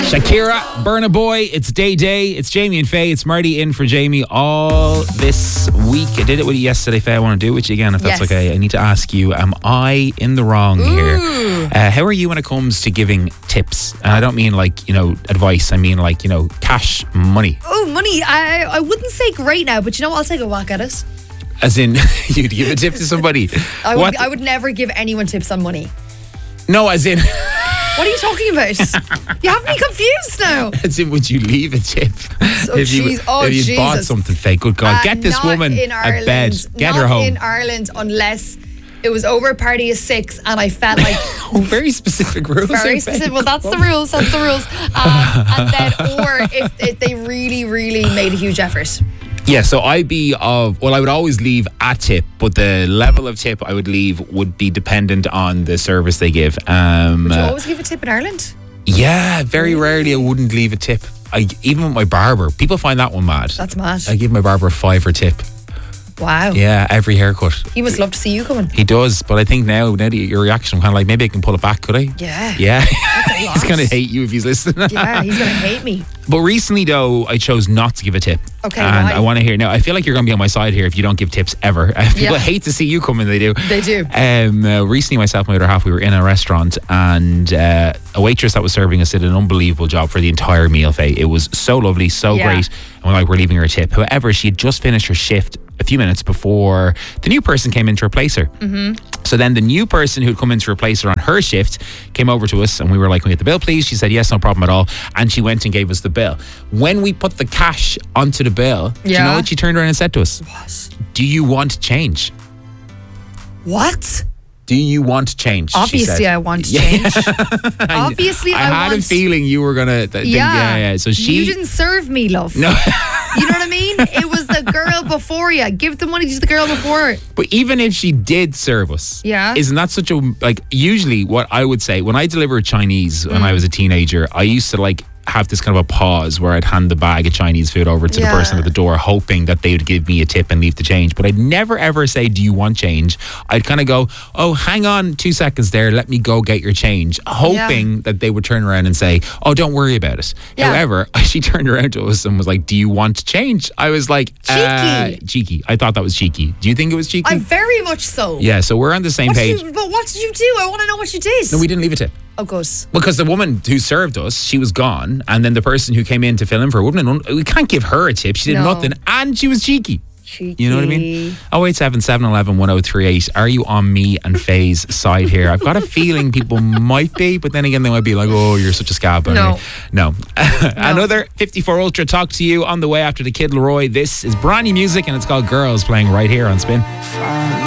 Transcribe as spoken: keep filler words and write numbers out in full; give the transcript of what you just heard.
Shakira, Burna Boy, it's Day Day, it's Jamie and Faye, it's Marty in for Jamie all this week. I did it with you yesterday, Faye. I want to do it with you again if that's Yes. okay. I need to ask you, am I in the wrong Ooh. here? Uh, how are you when it comes to giving tips? And I don't mean like, you know, advice. I mean like, you know, cash money. Oh, money. I I wouldn't say great now, but you know what? I'll take a whack at it. As in, you'd give a tip to somebody. I would, What? I would never give anyone tips on money. No, as in, What are you talking about? You have me confused now. as in, would you leave a tip? Oh, if you, jeez. Oh, if you bought Jesus. something fake, good God, Uh, get this not woman in a Ireland. bed. Get Not her home. in Ireland unless it was over a party of six and I felt like Oh, very specific rules. very here, Faye. specific. Well, that's the rules. That's the rules. Um, and then, or if, if they really, really made a huge effort. Yeah, so I'd be of, well, I would always leave a tip, but the level of tip I would leave would be dependent on the service they give. Um, Do you uh, always give a tip in Ireland? yeah, very rarely I wouldn't leave a tip. I, even with my barber, people find that one mad. That's mad. I give my barber a fiver tip. Wow. Yeah, every haircut. He must love to see you coming. He does, but I think now, now that your reaction, I'm kind of like, maybe I can pull it back, could I? Yeah. Yeah. That's a He's lot. going to hate you if he's listening. Yeah, he's going to hate me. But recently, though, I chose not to give a tip. Okay, And why? I want to hear, now, I feel like you're going to be on my side here if you don't give tips ever. People Yeah. hate to see you come in, they do. They do. Um, uh, recently, myself and my other half, we were in a restaurant and uh, a waitress that was serving us did an unbelievable job for the entire meal, Faye. It was so lovely, so Yeah. great. And we're like, we're leaving her a tip. However, she had just finished her shift a few minutes before the new person came in to replace her. Mm-hmm. So then the new person who'd come in to replace her on her shift came over to us and we were like, can we get the bill, please? She said, yes, no problem at all. And she went and gave us the bill. When we put the cash onto the bill, do you know Yeah. what she turned around and said to us? What? Do you want change? What? Do you want change? she Obviously, said. I want Yeah. change. Obviously, I, I, had want. a feeling you were gonna. Th- think, Yeah. yeah, yeah. So she. You didn't serve me, love. No. You know what I mean? It was the girl before you. Give the money to the girl before. But even if she did serve us, Yeah. isn't that such a like? Usually, what I would say when I delivered Chinese when Mm. I was a teenager, I used to like have this kind of a pause where I'd hand the bag of Chinese food over to Yeah. the person at the door, hoping that they would give me a tip and leave the change. But I'd never ever say, "Do you want change?" I'd kind of go, "Oh, hang on two seconds there. Let me go get your change," hoping that they would turn around and say, "Oh, don't worry about it." Yeah. However, she turned around to us and was like, "Do you want change?" I was like, Cheeky. Uh, cheeky. I thought that was cheeky. Do you think it was cheeky? I very much so. Yeah, so we're on the same What page. did you, but what did you do? I want to know what you did. No, we didn't leave a tip. Oh, good. Because the woman who served us, she was gone. And then the person who came in to fill in for her, woman, we can't give her a tip. She did No. nothing. And she was cheeky. Cheeky. You know what I mean? oh eight seven, seven one one, one oh three eight. Are you on me and Faye's side here? I've got a feeling people might be, but then again, they might be like, oh, you're such a scab. But No. anyway, no. Another fifty-four Ultra talk to you on the way after the Kid Laroi. This is brand new music and it's called Girls, playing right here on Spin.